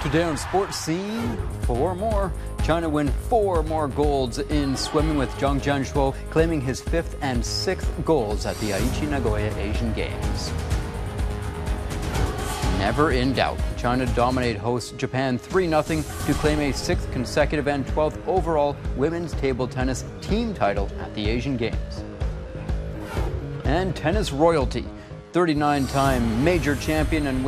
Today on Sports Scene, 4 more. China win 4 more golds in swimming, with Zhang Jianshuo claiming his 5th and 6th golds at the Aichi Nagoya Asian Games. Never in doubt, China dominate hosts Japan 3-0 to claim a 6th consecutive and 12th overall women's table tennis team title at the Asian Games. And tennis royalty, 39-time major champion and